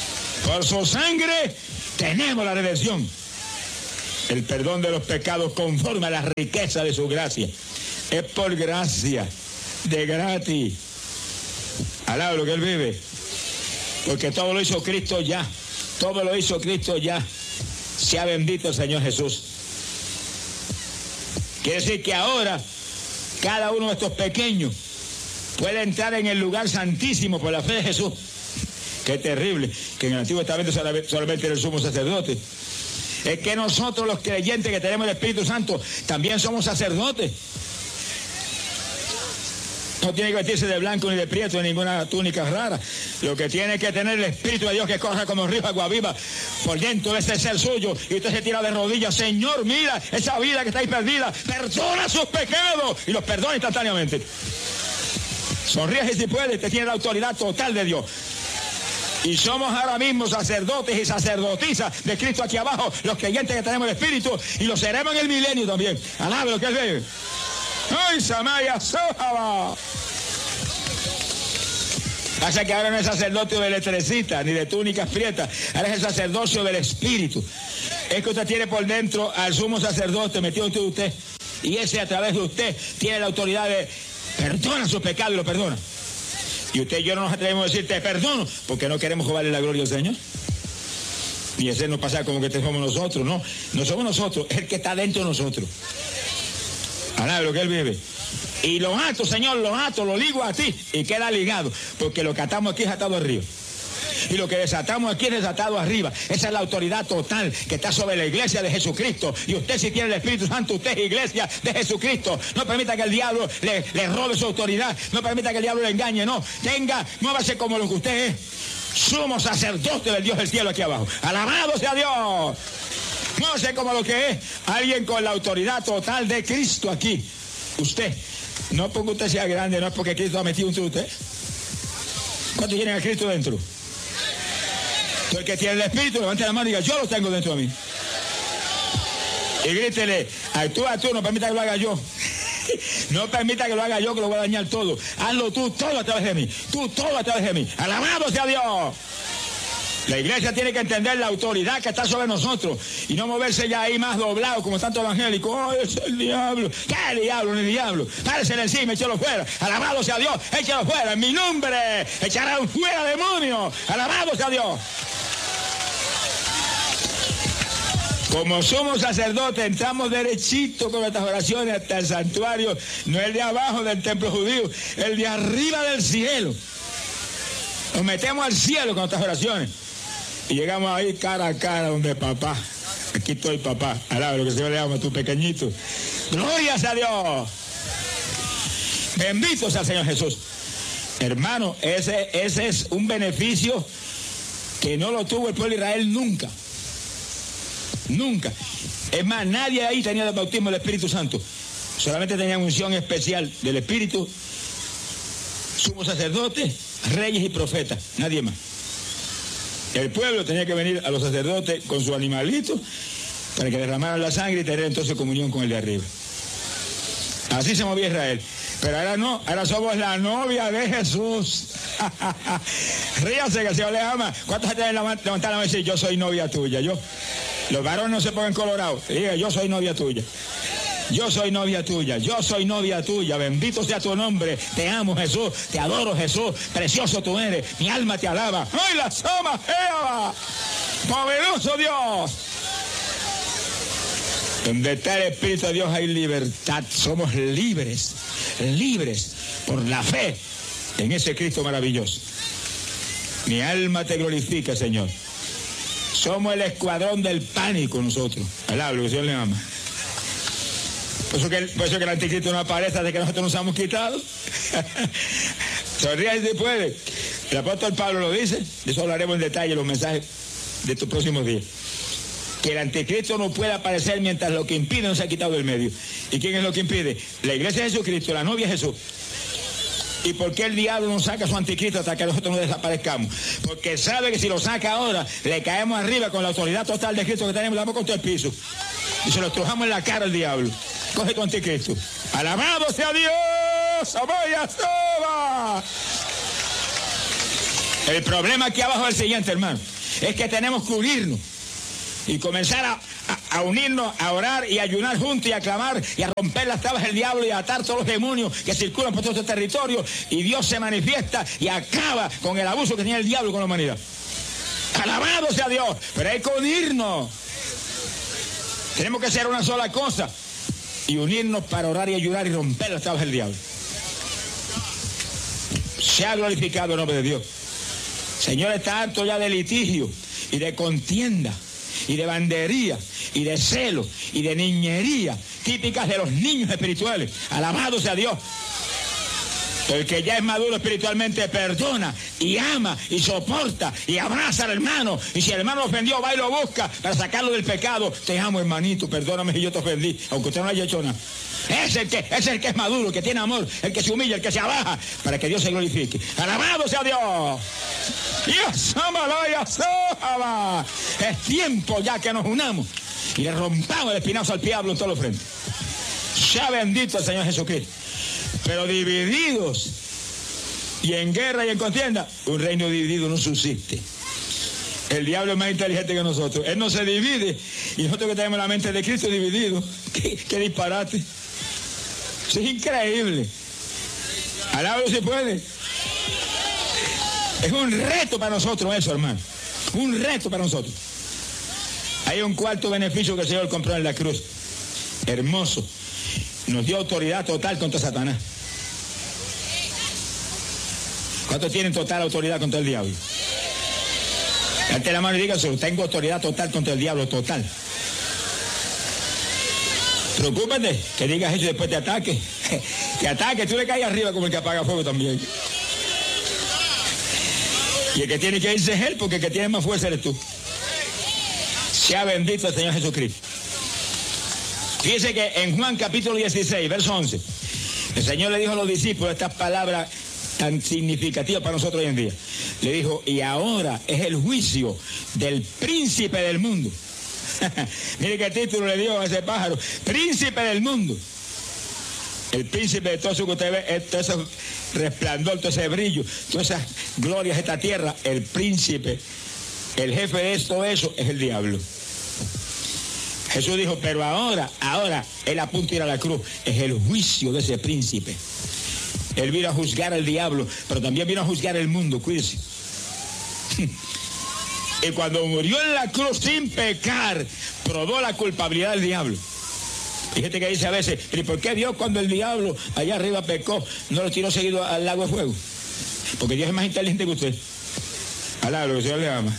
Por su sangre tenemos la redención, el perdón de los pecados conforme a la riqueza de su gracia. Es por gracia, de gratis. Alaba lo que Él vive. Porque todo lo hizo Cristo ya. Todo lo hizo Cristo ya. Sea bendito el Señor Jesús. Quiere decir que ahora cada uno de estos pequeños puede entrar en el lugar santísimo por la fe de Jesús. Qué terrible, que en el Antiguo Testamento solamente era el sumo sacerdote. Es que nosotros los creyentes que tenemos el Espíritu Santo también somos sacerdotes. No tiene que vestirse de blanco ni de prieto ni ninguna túnica rara. Lo que tiene que tener el Espíritu de Dios que corra como río agua viva por dentro de ese ser suyo. Y usted se tira de rodillas. Señor, mira esa vida que está ahí perdida. Perdona sus pecados. Y los perdona instantáneamente. Sonríe si puede. Usted tiene la autoridad total de Dios. Y somos ahora mismo sacerdotes y sacerdotisas de Cristo aquí abajo. Los creyentes que tenemos el Espíritu. Y lo seremos en el milenio también. Alabe lo que Él ve. ¡Ay, Samaya Sojaba! Pasa que ahora no es sacerdocio de letrecita ni de túnicas prietas, ahora es el sacerdocio del Espíritu. Es que usted tiene por dentro al sumo sacerdote metido entre usted, y ese a través de usted tiene la autoridad de perdona sus pecados y lo perdona. Y usted y yo no nos atrevemos a decir te perdono, porque no queremos robarle la gloria al Señor. Y ese no pasa como que somos nosotros, no, no somos nosotros, es el que está dentro de nosotros. Alá, lo que Él vive. Y lo ato, Señor, lo ato, lo ligo a ti y queda ligado, porque lo que atamos aquí es atado arriba. Y lo que desatamos aquí es desatado arriba. Esa es la autoridad total que está sobre la iglesia de Jesucristo. Y usted, si tiene el Espíritu Santo, usted es iglesia de Jesucristo. No permita que el diablo le, le robe su autoridad. No permita que el diablo le engañe. No, tenga, muévase como lo que usted es. Somos sacerdotes del Dios del cielo aquí abajo. Alabado sea Dios. No sé cómo lo que es alguien con la autoridad total de Cristo aquí. Usted, no porque usted sea grande, no es porque Cristo ha metido entre usted. ¿Cuántos tienen a Cristo dentro? El que tiene el Espíritu, levante la mano y diga, yo lo tengo dentro de mí. Y grítele, actúa tú, no permita que lo haga yo. No permita que lo haga yo, que lo voy a dañar todo. Hazlo tú, todo a través de mí. Tú, todo a través de mí. Alabado sea Dios. La iglesia tiene que entender la autoridad que está sobre nosotros y no moverse ya ahí más doblado como tanto evangélico. ¡Oh, es el diablo! ¿Qué diablo ni diablo? Páresele encima, échalo fuera. Alabado sea Dios, échalo fuera. En mi nombre echarán fuera demonios. Alabado sea Dios. Como somos sacerdotes, entramos derechito con nuestras oraciones hasta el santuario, no el de abajo del templo judío, el de arriba del cielo. Nos metemos al cielo con nuestras oraciones. Y llegamos ahí cara a cara donde papá. Aquí estoy, papá. Alaba lo que el Señor le llama a tu pequeñito. Glorias a Dios. Bendito sea el Señor Jesús. Hermano, ese, ese es un beneficio que no lo tuvo el pueblo de Israel nunca. Nunca. Es más, nadie ahí tenía el bautismo del Espíritu Santo. Solamente tenían unción especial del Espíritu, sumos sacerdotes, reyes y profetas. Nadie más. El pueblo tenía que venir a los sacerdotes con su animalito para que derramaran la sangre y tener entonces comunión con el de arriba. Así se movía Israel. Pero ahora no, ahora somos la novia de Jesús. Ríase que el Señor le ama. ¿Cuántos se tienen levantar la mano y decir, yo soy novia tuya? Yo. Los varones no se pongan colorados. Diga, yo soy novia tuya. Yo soy novia tuya, yo soy novia tuya, bendito sea tu nombre, te amo Jesús, te adoro Jesús, precioso tú eres, mi alma te alaba. ¡Ay, la soma, Eva! ¡Poderoso Dios! Donde está el Espíritu de Dios hay libertad, somos libres, libres por la fe en ese Cristo maravilloso. Mi alma te glorifica, Señor. Somos el escuadrón del pánico nosotros, alaba lo que el Señor le ama. Por eso, que, por eso que el anticristo no aparece hasta que nosotros nos hemos quitado. Sonríe si puede. El apóstol Pablo lo dice. De eso hablaremos en detalle en los mensajes de estos próximos días. Que el anticristo no puede aparecer mientras lo que impide no se ha quitado del medio. ¿Y quién es lo que impide? La iglesia de Jesucristo, la novia de Jesús. ¿Y por qué el diablo no saca a su anticristo hasta que nosotros no desaparezcamos? Porque sabe que si lo saca ahora, le caemos arriba con la autoridad total de Cristo que tenemos, le damos contra el piso. Y se lo estrujamos en la cara al diablo. Coge tu anticristo. Alabado sea Dios. Amaya soba. El problema aquí abajo es el siguiente, hermano. es que tenemos que unirnos y comenzar a, a, a unirnos, a orar y a ayunar juntos y a clamar y a romper las trabas del diablo y a atar todos los demonios que circulan por todo este territorio, y Dios se manifiesta y acaba con el abuso que tiene el diablo con la humanidad. Alabado sea Dios, pero hay que unirnos. Tenemos que hacer una sola cosa y unirnos para orar y ayudar y romper las trabas del diablo. Se ha glorificado el nombre de Dios. Señor, está harto ya de litigio y de contienda y de bandería y de celo y de niñería típicas de los niños espirituales. Alabado sea Dios. El que ya es maduro espiritualmente perdona y ama y soporta y abraza al hermano. Y si el hermano lo ofendió, va y lo busca para sacarlo del pecado. Te amo, hermanito, perdóname si yo te ofendí, aunque usted no haya hecho nada. Es el que, es el que es maduro, el que tiene amor, el que se humilla, el que se abaja, para que Dios se glorifique. ¡Alabado sea Dios! ¡Dios, Dios, ama! Es tiempo ya que nos unamos y le rompamos el espinazo al diablo en todos los frentes. Sea bendito el Señor Jesucristo. Pero divididos y en guerra y en contienda, un reino dividido no subsiste. El diablo es más inteligente que nosotros. Él no se divide y nosotros que tenemos la mente de Cristo dividido. ¿Qué, qué disparate? Eso es increíble. Alábalo si puede. Es un reto para nosotros eso, hermano. Un reto para nosotros. Hay un cuarto beneficio que el Señor compró en la cruz. Hermoso. Nos dio autoridad total contra Satanás. ¿Cuántos tienen total autoridad contra el diablo? Levante la mano y dígaselo, tengo autoridad total contra el diablo, total. Preocúpate, que digas eso y después te ataque. Te ataque, tú le caes arriba como el que apaga fuego también. Y el que tiene que irse es él, porque el que tiene más fuerza eres tú. Sea bendito el Señor Jesucristo. Fíjese que en Juan capítulo dieciséis, verso once, el Señor le dijo a los discípulos estas palabras tan significativas para nosotros hoy en día. Le dijo, y ahora es el juicio del príncipe del mundo. Mire qué título le dio a ese pájaro, príncipe del mundo. El príncipe de todo eso que usted ve, todo ese resplandor, todo ese brillo, todas esas glorias de esta tierra, el príncipe, el jefe de todo eso es el diablo. Jesús dijo, pero ahora, ahora, él apunta a ir a la cruz, es el juicio de ese príncipe. Él vino a juzgar al diablo, pero también vino a juzgar el mundo, cuídese. Y cuando murió en la cruz sin pecar, probó la culpabilidad del diablo. Fíjate que dice a veces, ¿y por qué Dios cuando el diablo allá arriba pecó, no lo tiró seguido al lago de fuego? Porque Dios es más inteligente que usted. Alá, lo que el Señor le ama.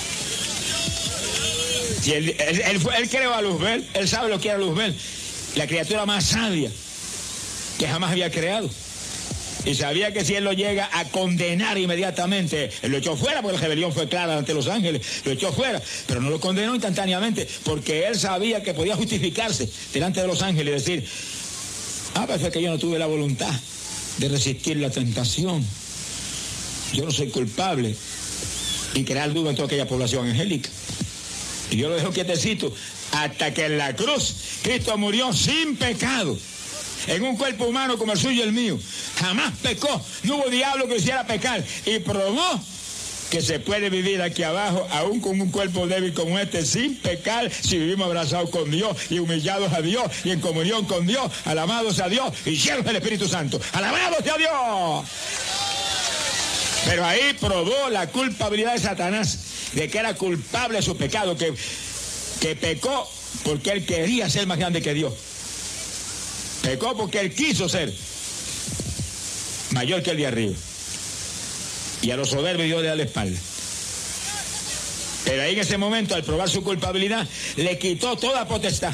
Si él, él, él, él creó a Luzbel, él sabe lo que era Luzbel, la criatura más sabia que jamás había creado. Y sabía que si él lo llega a condenar inmediatamente, él lo echó fuera, porque la rebelión fue clara ante los ángeles, lo echó fuera, pero no lo condenó instantáneamente, porque él sabía que podía justificarse delante de los ángeles y decir, ah, parece que yo no tuve la voluntad de resistir la tentación, yo no soy culpable, y crear duda en toda aquella población angélica. Y yo lo dejo quietecito hasta que en la cruz Cristo murió sin pecado, en un cuerpo humano como el suyo y el mío. Jamás pecó, no hubo diablo que hiciera pecar, y probó que se puede vivir aquí abajo, aún con un cuerpo débil como este, sin pecar, si vivimos abrazados con Dios y humillados a Dios y en comunión con Dios, alabados a Dios y llenos del Espíritu Santo. ¡Alabados a Dios! Pero ahí probó la culpabilidad de Satanás, de que era culpable de su pecado, que, que pecó porque él quería ser más grande que Dios. Pecó porque él quiso ser mayor que el de arriba. Y a los soberbios Dios le da la espalda. Pero ahí en ese momento, al probar su culpabilidad, le quitó toda potestad.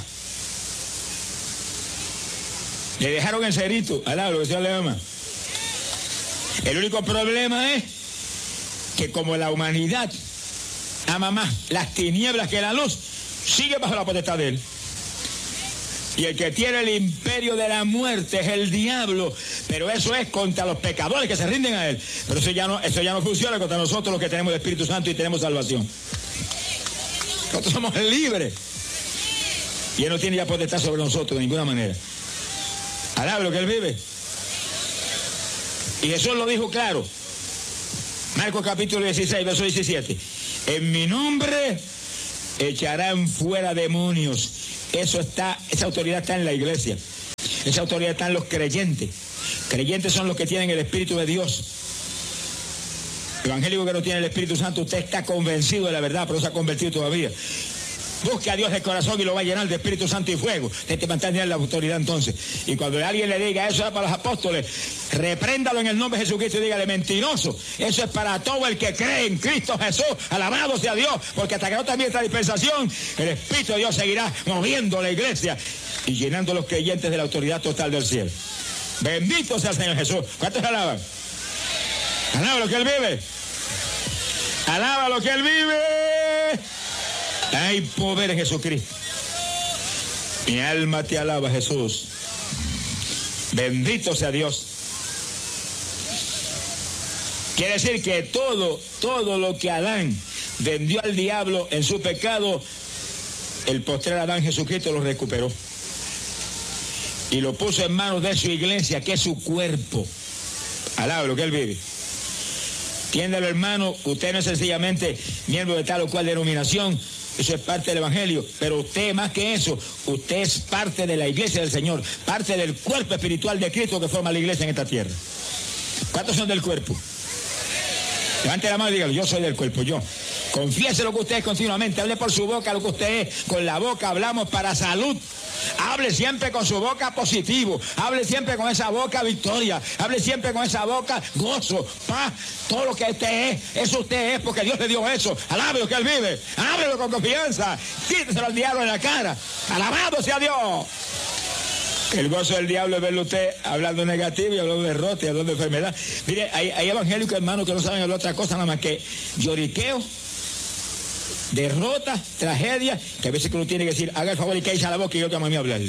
Le dejaron en cerito, alá, lo que Dios le ama. El único problema es que como la humanidad ama más las tinieblas que la luz, sigue bajo la potestad de él. Y el que tiene el imperio de la muerte es el diablo, pero eso es contra los pecadores que se rinden a él. Pero eso ya no, eso ya no funciona contra nosotros los que tenemos el Espíritu Santo y tenemos salvación. Nosotros somos libres. Y él no tiene ya potestad sobre nosotros de ninguna manera. Alaba lo que él vive. Y Jesús lo dijo claro. Marcos capítulo dieciséis, verso diecisiete. en mi nombre echarán fuera demonios. Eso está, esa autoridad está en la iglesia. Esa autoridad está en los creyentes. Creyentes son los que tienen el Espíritu de Dios. Evangélico que no tiene el Espíritu Santo, usted está convencido de la verdad, pero no se ha convertido todavía. Busque a Dios de corazón y lo va a llenar de Espíritu Santo y fuego. Usted te mantiene en la autoridad entonces. Y cuando alguien le diga eso es para los apóstoles, repréndalo en el nombre de Jesucristo y dígale mentiroso. Eso es para todo el que cree en Cristo Jesús. Alabado sea Dios, porque hasta que no termine esta dispensación, el Espíritu de Dios seguirá moviendo la iglesia y llenando a los creyentes de la autoridad total del cielo. Bendito sea el Señor Jesús. ¿Cuántos alaban? Alaba lo que Él vive. Alaba lo que Él vive. Hay poder en Jesucristo. Mi alma te alaba, Jesús. Bendito sea Dios. Quiere decir que todo, todo lo que Adán vendió al diablo en su pecado, el postrer Adán Jesucristo lo recuperó. Y lo puso en manos de su iglesia, que es su cuerpo. Alaba lo que Él vive. Entiéndalo, hermano, usted no es sencillamente miembro de tal o cual denominación. Eso es parte del Evangelio, pero usted más que eso, usted es parte de la iglesia del Señor, parte del cuerpo espiritual de Cristo que forma la iglesia en esta tierra. ¿Cuántos son del cuerpo? Levante la mano y dígalo, yo soy del cuerpo, yo. Confiese lo que usted es continuamente, hable por su boca lo que usted es, con la boca hablamos para salud. Hable siempre con su boca positivo, hable siempre con esa boca victoria, hable siempre con esa boca gozo, paz, todo lo que usted es, eso usted es porque Dios le dio eso. Alabe lo que Él vive, háblelo con confianza, quíteselo al diablo en la cara, alabado sea Dios. El gozo del diablo es verlo usted hablando negativo y hablando de derrota y hablando de enfermedad. Mire, hay, hay evangélicos hermanos que no saben hablar otra cosa nada más que lloriqueo, derrota, tragedia, que a veces uno tiene que decir, haga el favor y cállese a la boca y yo que a mí hablarle.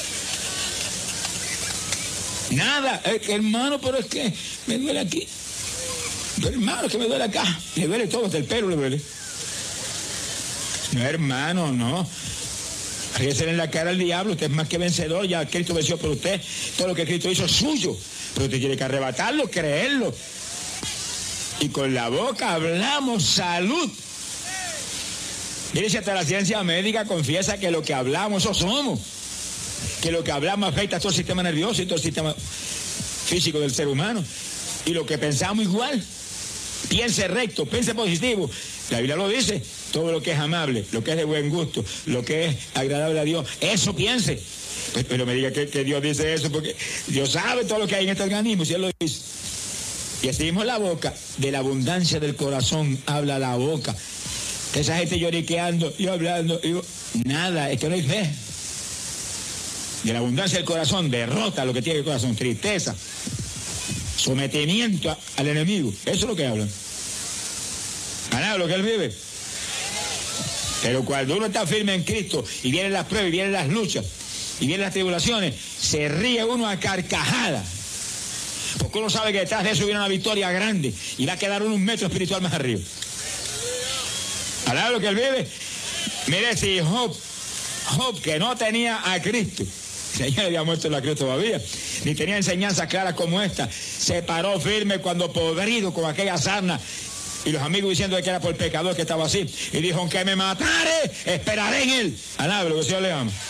Nada, eh, hermano, pero es que me duele aquí. Pero hermano, es que me duele acá. Le duele todo, hasta el pelo le duele. No, hermano, no. Ríese en la cara al diablo, usted es más que vencedor, ya Cristo venció por usted. Todo lo que Cristo hizo es suyo. Pero usted tiene que arrebatarlo, creerlo. Y con la boca hablamos salud. Mire, si hasta la ciencia médica confiesa que lo que hablamos, eso somos. Que lo que hablamos afecta a todo el sistema nervioso y todo el sistema físico del ser humano. Y lo que pensamos igual. Piense recto, piense positivo. La Biblia lo dice. Todo lo que es amable, lo que es de buen gusto, lo que es agradable a Dios, eso piense. Pues, pero me diga que, que Dios dice eso, porque Dios sabe todo lo que hay en este organismo, si Él lo dice. Y así mismo la boca, de la abundancia del corazón habla la boca. Que esa gente lloriqueando, yo hablando, digo, nada, es que no hay fe. De la abundancia del corazón, derrota lo que tiene el corazón, tristeza, sometimiento a, al enemigo. Eso es lo que hablan. Ganado lo que Él vive. Pero cuando uno está firme en Cristo y vienen las pruebas y vienen las luchas y vienen las tribulaciones, se ríe uno a carcajadas. Porque uno sabe que detrás de eso viene una victoria grande y va a quedar uno un metro espiritual más arriba. ¿Alaba lo que Él vive? Mire, si Job, Job que no tenía a Cristo, ya le había muerto la cruz todavía, ni tenía enseñanzas claras como esta, se paró firme cuando podrido con aquella sarna. Y los amigos diciendo que era por el pecador que estaba así. Y dijo, aunque me matare, esperaré en Él. Alaba lo que el Señor le ama.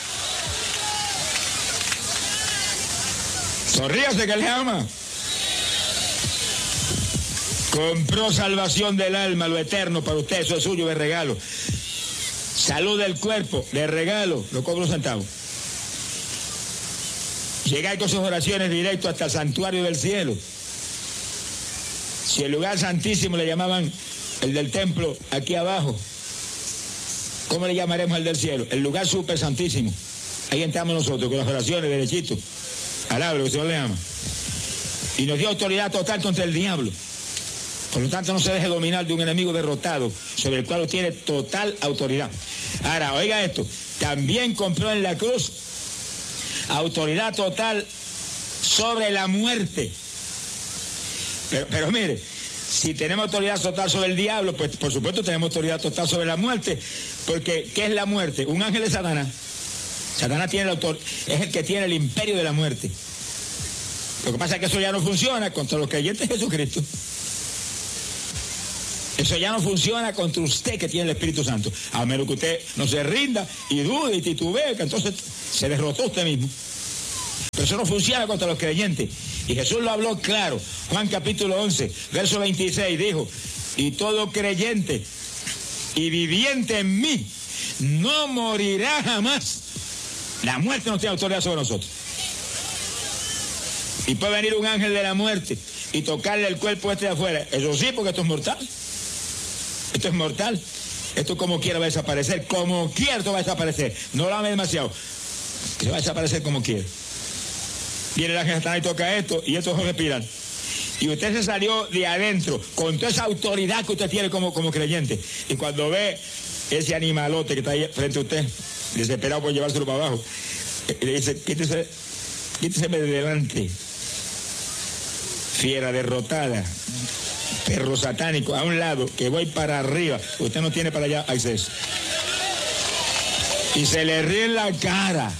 Sonríase que le ama. Compró salvación del alma, lo eterno para usted. Eso es suyo de regalo. Salud del cuerpo, de regalo. Lo cobro un centavo. Llegar con sus oraciones directo hasta el santuario del cielo. Si el lugar santísimo le llamaban el del templo aquí abajo, ¿cómo le llamaremos el del cielo? El lugar súper santísimo. Ahí entramos nosotros con las oraciones derechito. Alaba lo que el Señor le ama. Y nos dio autoridad total contra el diablo. Por lo tanto, no se deje dominar de un enemigo derrotado, sobre el cual tiene total autoridad. Ahora, oiga esto. También compró en la cruz autoridad total sobre la muerte. Pero, pero mire, si tenemos autoridad total sobre el diablo, pues por supuesto tenemos autoridad total sobre la muerte, porque ¿qué es la muerte? Un ángel de Satanás. Satanás tiene el autor, es el que tiene el imperio de la muerte. Lo que pasa es que eso ya no funciona contra los creyentes de Jesucristo. Eso ya no funciona contra usted que tiene el Espíritu Santo. A menos que usted no se rinda y dude y titubee, que entonces se derrotó usted mismo. Pero eso no funciona contra los creyentes. Y Jesús lo habló claro. Juan capítulo once, verso veintiséis, dijo: y todo creyente y viviente en mí no morirá jamás. La muerte no tiene autoridad sobre nosotros. Y puede venir un ángel de la muerte y tocarle el cuerpo este de afuera. Eso sí, porque esto es mortal. Esto es mortal. Esto como quiera va a desaparecer. Como quiera esto va a desaparecer. No lo ame demasiado. Se va a desaparecer como quiera. Viene el ángel Satanás y toca esto y estos ojos respiran. Y usted se salió de adentro con toda esa autoridad que usted tiene como, como creyente. Y cuando ve ese animalote que está ahí frente a usted, desesperado por llevárselo para abajo, le dice: quítese, quíteseme de delante. Fiera derrotada, perro satánico, a un lado, que voy para arriba. Usted no tiene para allá acceso. Y se le ríe en la cara.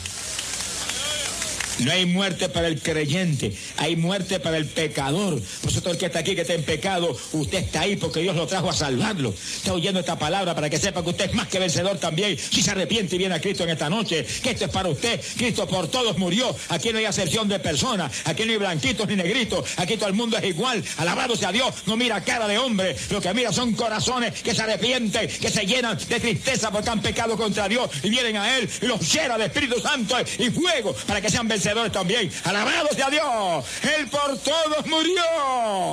No hay muerte para el creyente, hay muerte para el pecador. Por eso todo el que está aquí, que está en pecado, usted está ahí porque Dios lo trajo a salvarlo. Está oyendo esta palabra para que sepa que usted es más que vencedor también. Si se arrepiente y viene a Cristo en esta noche, que esto es para usted. Cristo por todos murió. Aquí no hay acepción de personas, aquí no hay blanquitos ni negritos, aquí todo el mundo es igual. Alabado sea Dios, no mira cara de hombre, lo que mira son corazones que se arrepienten, que se llenan de tristeza porque han pecado contra Dios y vienen a Él y los llena de Espíritu Santo y fuego para que sean vencedores también. Alabado sea Dios, Él por todos murió.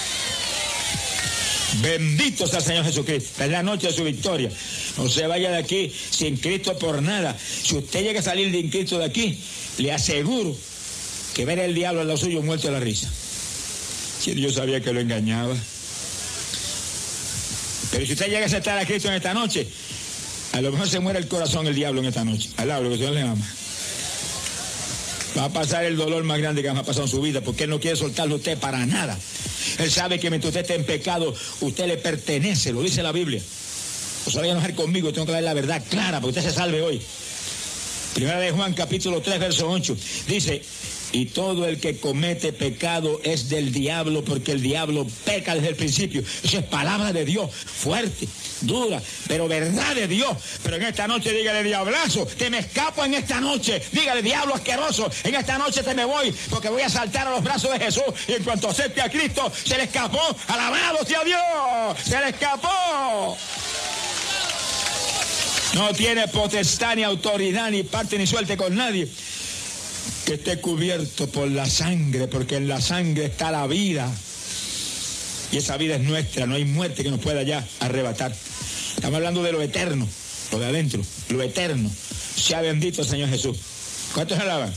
Bendito sea el Señor Jesucristo. Es la noche de su victoria. No se vaya de aquí sin Cristo por nada. Si usted llega a salir de Cristo de aquí, le aseguro que ver el diablo al lado suyo muerto de la risa. Si yo sabía que lo engañaba. Pero si usted llega a aceptar a Cristo en esta noche, a lo mejor se muere el corazón el diablo en esta noche. Al diablo, que Dios le ama. Va a pasar el dolor más grande que ha pasado en su vida, porque Él no quiere soltarlo a usted para nada. Él sabe que mientras usted esté en pecado, usted le pertenece, lo dice la Biblia. No se vaya a enojar conmigo, tengo que dar la verdad clara, para que usted se salve hoy. Primera de Juan, capítulo tres, verso ocho, dice: y todo el que comete pecado es del diablo, porque el diablo peca desde el principio. Eso es palabra de Dios, fuerte, dura, pero verdad de Dios. Pero en esta noche dígale: diablazo, te me escapo en esta noche. Dígale: diablo asqueroso, en esta noche te me voy, porque voy a saltar a los brazos de Jesús. Y en cuanto acepte a Cristo, se le escapó. Alabado sea Dios, se le escapó. No tiene potestad, ni autoridad, ni parte, ni suerte con nadie que esté cubierto por la sangre, porque en la sangre está la vida. Y esa vida es nuestra, no hay muerte que nos pueda ya arrebatar. Estamos hablando de lo eterno, lo de adentro, lo eterno. Sea bendito el Señor Jesús. ¿Cuántos alaban?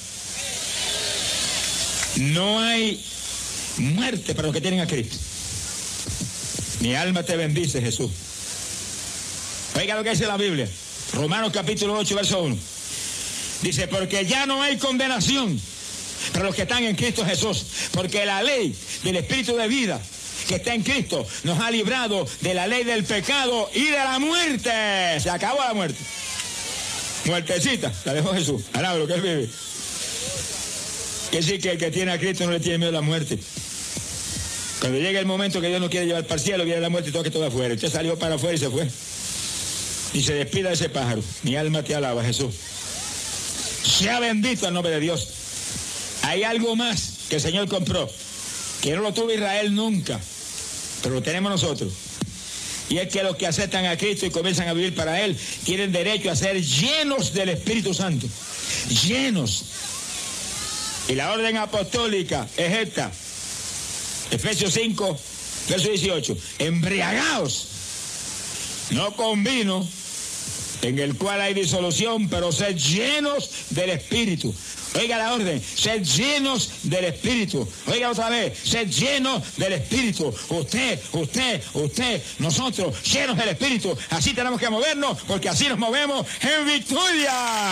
No hay muerte para los que tienen a Cristo. Mi alma te bendice, Jesús. Oiga lo que dice la Biblia. Romanos capítulo ocho, verso uno. Dice: porque ya no hay condenación para los que están en Cristo Jesús, porque la ley del Espíritu de vida que está en Cristo nos ha librado de la ley del pecado y de la muerte. Se acabó la muerte. Muertecita, la dejó Jesús. Alaba lo que Él vive. Que sí, que el que tiene a Cristo no le tiene miedo a la muerte. Cuando llega el momento que Dios no quiere llevar para el cielo, viene la muerte y todo que todo afuera. Usted salió para afuera y se fue. Y se despida de ese pájaro. Mi alma te alaba, Jesús. Sea bendito el nombre de Dios. Hay algo más que el Señor compró, que no lo tuvo Israel nunca, pero lo tenemos nosotros. Y es que los que aceptan a Cristo y comienzan a vivir para Él, tienen derecho a ser llenos del Espíritu Santo. Llenos. Y la orden apostólica es esta. Efesios cinco, verso dieciocho. Embriagaos, no con vino, en el cual hay disolución, pero sed llenos del Espíritu. Oiga la orden: sed llenos del Espíritu. Oiga otra vez: sed llenos del Espíritu. Usted, usted, usted, nosotros, llenos del Espíritu. Así tenemos que movernos, porque así nos movemos en victoria.